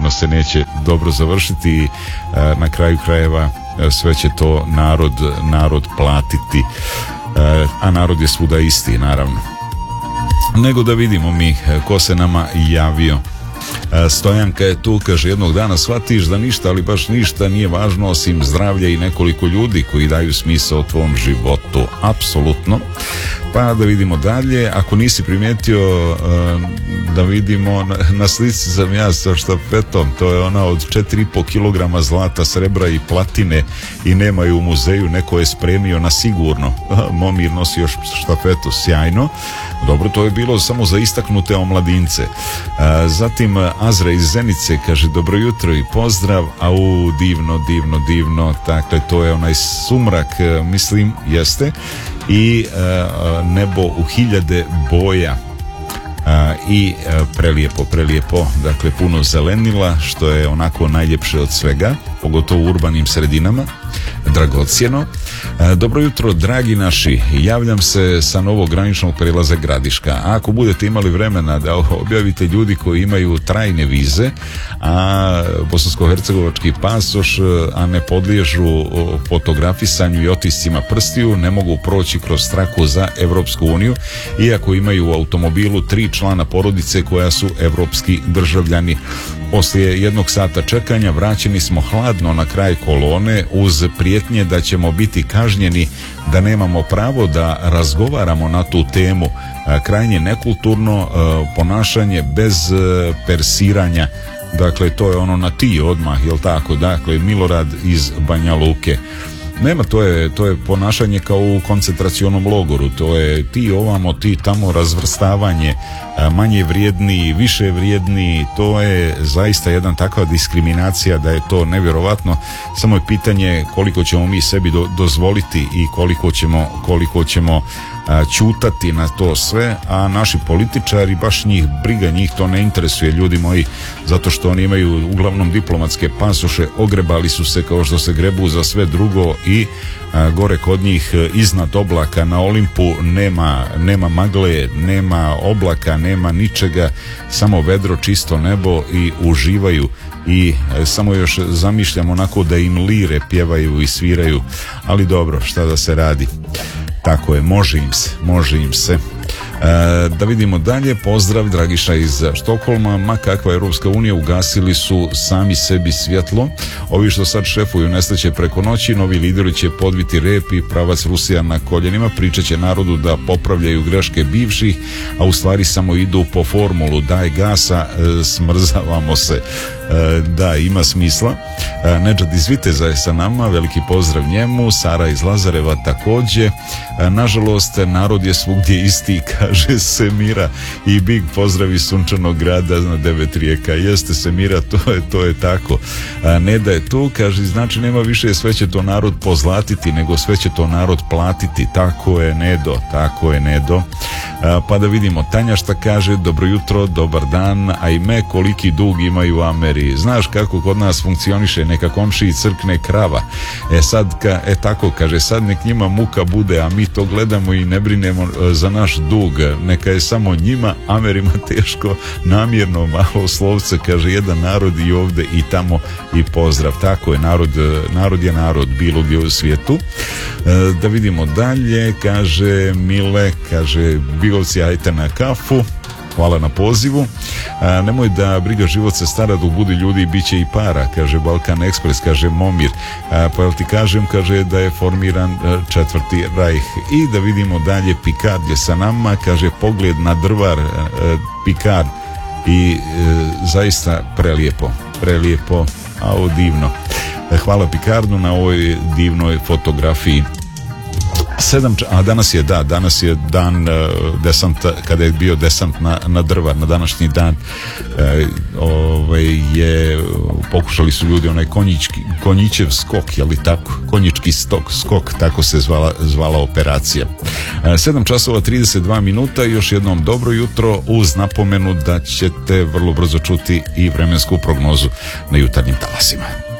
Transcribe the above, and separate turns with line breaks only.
sigurno se neće dobro završiti i na kraju krajeva sve će to narod platiti, a narod je svuda isti, naravno. Nego da vidimo mi ko se nama javio. Stojanka je tu, kaže, jednog dana shvatiš da ništa, ali baš ništa nije važno osim zdravlja i nekoliko ljudi koji daju smisao tvom životu. Apsolutno. Pa da vidimo dalje. Ako nisi primijetio, da vidimo na slici sam ja sa štafetom. To je ona od 4,5 kilograma zlata, srebra i platine i nema je u muzeju. Neko je spremio na sigurno. Momir nosi još štafetu, sjajno. Dobro, to je bilo samo za istaknute omladince. Zatim Azra iz Zenice kaže, dobro jutro i pozdrav. Au, divno. Dakle, to je onaj sumrak, mislim, jeste. I nebo u hiljade boja. I prelijepo, dakle puno zelenila, što je onako najljepše od svega, pogotovo u urbanim sredinama, dragocjeno. Dobro jutro, dragi naši, javljam se sa novog graničnog prelaza Gradiška. Ako budete imali vremena da objavite ljudi koji imaju trajne vize, a bosansko-hercegovački pasoš, a ne podliježu fotografisanju i otiscima prstiju, ne mogu proći kroz traku za Evropsku uniju, iako imaju u automobilu 3 člana porodice koja su evropski državljani. Poslije 1 sata čekanja vraćeni smo hladno na kraj kolone uz prijetnje da ćemo biti kažnjeni, da nemamo pravo da razgovaramo na tu temu. Krajnje nekulturno ponašanje bez persiranja. Dakle, to je ono na ti odmah, jel tako? Dakle, Milorad iz Banja Luke. Nema, to je ponašanje kao u koncentracionom logoru. To je ti ovamo, ti tamo, razvrstavanje, manje vrijedniji, više vrijedniji. To je zaista jedna takva diskriminacija da je to nevjerovatno. Samo je pitanje koliko ćemo mi sebi dozvoliti i koliko ćemo ćutati na to sve, a naši političari, baš njih briga, njih to ne interesuje, ljudi moji, zato što oni imaju uglavnom diplomatske pasoše, ogrebali su se kao što se grebu za sve drugo i gore kod njih iznad oblaka na Olimpu nema magle, nema oblaka, nema ničega, samo vedro, čisto nebo i uživaju. I samo još zamišljam onako da im lire pjevaju i sviraju, ali dobro, šta da se radi. Tako je, može im se. Da vidimo dalje, pozdrav Dragiša iz Štokholma. Ma kakva Europska unija, ugasili su sami sebi svjetlo. Ovi što sad šefuju nestaće preko noći, novi lideri će podviti rep i pravac Rusija na koljenima, pričat će narodu da popravljaju greške bivših, a u stvari samo idu po formulu daj gasa, smrzavamo se. Da, ima smisla. Nedžad iz Viteza je sa nama, veliki pozdrav njemu. Sara iz Lazareva također. Nažalost, narod je svugdje isti, kaže Semira. I big pozdrav iz sunčanog grada na 9 rijeka. Jeste, Semira, to je tako. Neda je tu, kaže, znači nema više sve će to narod pozlatiti, nego sve će to narod platiti. Tako je, Nedo. Pa da vidimo, Tanja šta kaže, dobro jutro, dobar dan, a i me koliki dug imaju u Ameri. Znaš kako kod nas funkcioniše, neka komšiji crkne krava. Tako kaže, sad nek njima muka bude, a mi to gledamo i ne brinemo za naš dug. Neka je samo njima, Amerima teško, namjerno malo slovce, kaže, jedan narod i ovde i tamo i pozdrav. Tako je, narod je narod, bilo gdje u svijetu. Da vidimo dalje, kaže Mile, kaže, Bigovci, ajte na kafu. Hvala na pozivu. Nemoj da briga život se stara, dok budu ljudi i bit će i para, kaže Balkan Ekspres, kaže Momir. Pa jel ti kažem, kaže da je formiran 4. rajh. I da vidimo dalje, Pikard je sa nama, kaže pogled na drvar, Pikard, i zaista prelijepo, a divno. Hvala Pikardu na ovoj divnoj fotografiji. Danas je dan desanta, kada je bio desant na drva, na današnji dan pokušali su ljudi onaj konjičev skok, je li tako? Konjički skok, tako se zvala operacija. 7:32, još jednom dobro jutro, uz napomenu da ćete vrlo brzo čuti i vremensku prognozu na jutarnjim talasima.